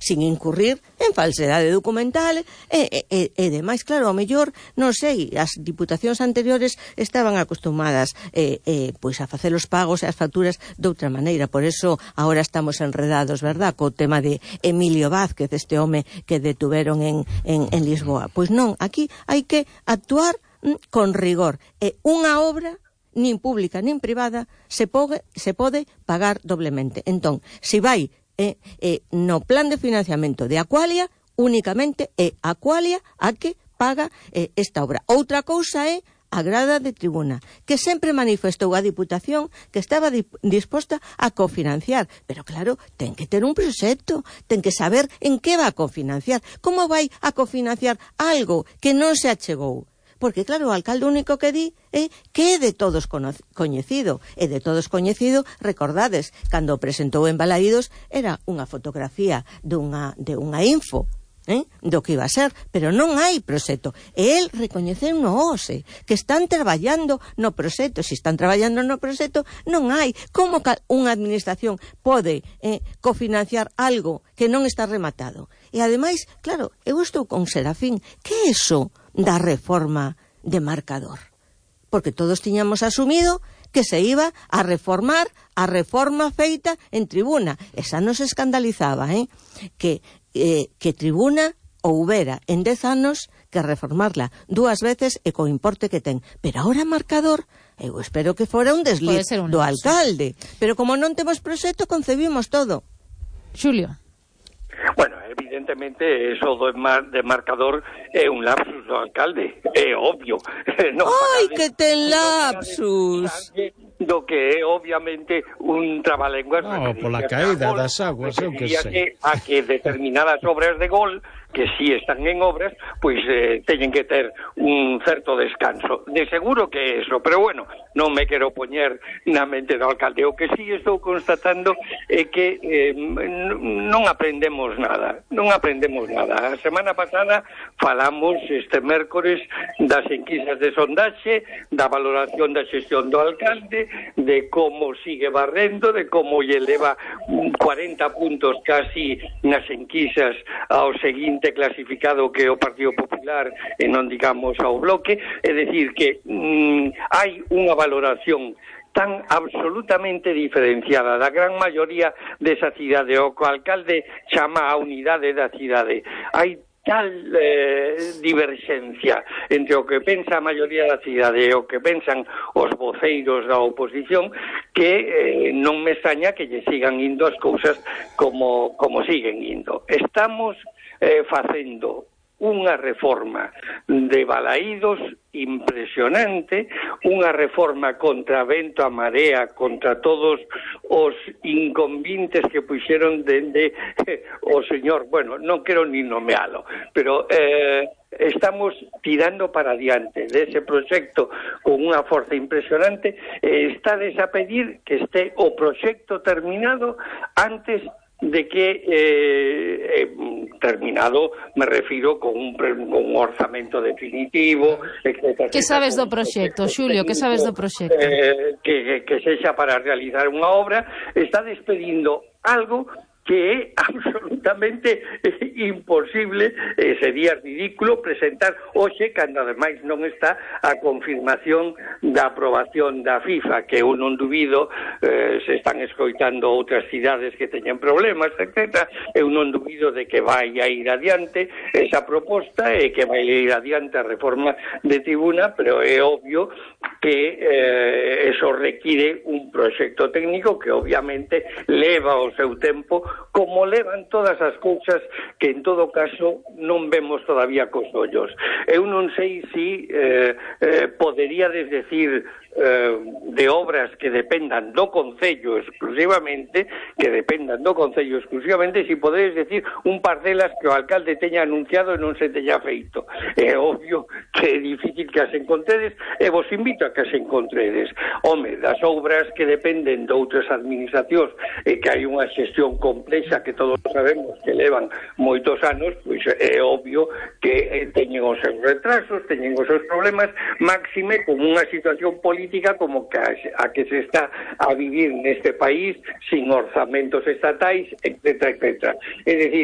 sin incurrir en falsedade documental e demais. Claro, ao mellor, non sei, as diputacións anteriores estaban acostumadas pois a facer os pagos e as facturas de outra maneira, por eso agora estamos enredados, verdad, co tema de Emilio Vázquez, este home que detuveron en Lisboa. Pois non, aquí hai que actuar con rigor. Unha obra nin pública nin privada se pode pagar doblemente. Entón, se vai no plan de financiamento de Aqualia, únicamente é Aqualia a que paga esta obra. Outra cousa é a grada de tribuna, que sempre manifestou a Diputación que estaba disposta a cofinanciar, pero claro, ten que ter un proxecto, ten que saber en que va a cofinanciar. Como vai a cofinanciar algo que non se achegou? Porque, claro, o alcalde único que di é que é de todos coñecido. E de todos coñecido, recordades, cando presentou en Balaídos, era unha fotografía de unha info do que iba a ser, pero non hai proxecto. E el recoñeceu no OSE que están traballando no proxecto. Se están traballando no proxecto, non hai. Como unha administración pode cofinanciar algo que non está rematado? E ademais, claro, eu estou con Serafín, que é iso da reforma de marcador? Porque todos tiñamos asumido que se iba a reformar a reforma feita en tribuna. Esa nos escandalizaba, que tribuna houbera en 10 anos que reformarla 2 veces e co importe que ten. Pero ahora marcador, eu espero que fora un desliz do alcalde. Pero como non temos proxecto, concebimos todo. Xulio. Bueno, evidentemente, eso de marcador é un lapsus do alcalde, é obvio. Ai, que ten lapsus! Do que é, obviamente, un trabalenguas... No, pola caída das aguas, eu que sei. A que determinadas obras de gol, que si están en obras, pois teñen que ter un certo descanso. De seguro que é eso, pero bueno, non me quero poñer na mente do alcalde. O que si estou constatando é que non aprendemos nada. A semana pasada falamos este mércores das enquisas de sondaxe, da valoración da xestión do alcalde, de como sigue barrendo, de como lle leva 40 puntos casi nas enquisas ao seguinte clasificado que é o Partido Popular e non digamos ao Bloque. É dicir que hai unha valoración tan absolutamente diferenciada da gran maioría desa cidade, o que o alcalde chama a unidade da cidade. Hai tal diverxencia entre o que pensa a maioría da cidade e o que pensan os voceiros da oposición que non me extraña que lle sigan indo as cousas como siguen indo. Estamos facendo unha reforma de Balaídos impresionante, unha reforma contra vento a marea, contra todos os inconvenientes que puxeron dende o señor, bueno, non quero ni nomealo, pero estamos tirando para adiante dese proxecto con unha forza impresionante. Estades a pedir que este o proxecto terminado antes de que terminado, me refiro con un orzamento definitivo, etc. Que sabes do proxecto, Xulio? Que sabes do proxecto? Que sexa para realizar unha obra. Está despedindo algo que é absolutamente imposible, sería ridículo presentar hoxe, cando ademais non está a confirmación da aprobación da FIFA, que eu non dubido, se están escoitando outras cidades que teñen problemas, etc. Eu non dubido de que vai a ir adiante esa proposta e que vai a ir adiante a reforma de tribuna, pero é obvio que eso require un proxecto técnico que obviamente leva o seu tempo, como levan todas as cousas que en todo caso non vemos todavía cos ollos. Eu non sei se poderíades decir de obras que dependan do Concello exclusivamente, si podedes decir un par delas que o alcalde teña anunciado e non se teña feito. É obvio que é difícil que as encontredes, e vos invito a que as encontredes. Home, das obras que dependen de outras administracións e que hai unha xestión complexa que todos sabemos que levan moitos anos, pois é obvio que teñen os seus retrasos, teñen os seus problemas, máxime con unha situación política como que a que se está a vivir neste país sin orzamentos estatais, etc. É dicir,